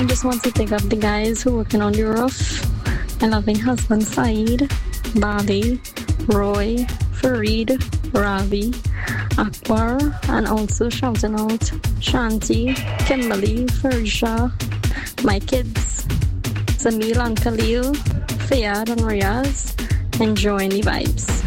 I just want to pick up the guys who working on the roof. My loving husband Saeed, Bobby, Roy, Fareed, Ravi, Akbar, and also shouting out Shanti, Kimberly, Farisha, my kids, Zamil and Khalil, Fayad and Riaz, enjoying the vibes.